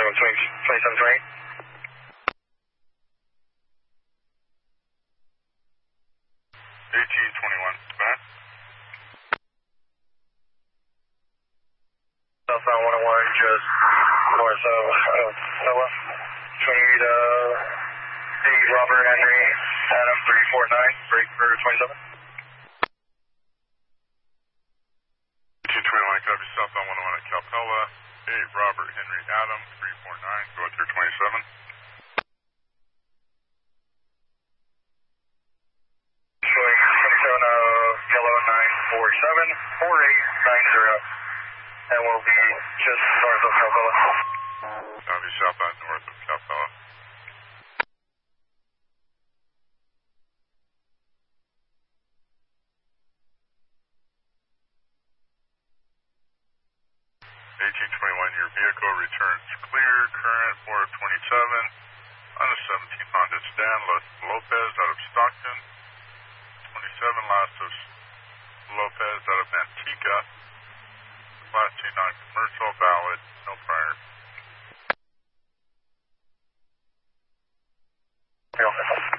2728. AT-21, back. Southbound 101, just north of Noah. 8 Robert Henry, Adam 349, break for 27. AT-21, copy southbound 101 at Calpella. 8 Robert Henry, Adam 349, go through 27. Showing 27 yellow 947, 4890, and we'll be just north of Calpella. Copy southbound north of Calpella. AT-21, your vehicle returns clear, current 4 of 27, on a 17 Honda Sedan, Lopez out of Stockton, 27 Lastos Lopez out of Manteca, Class 2 non-commercial, valid, no prior. Yeah.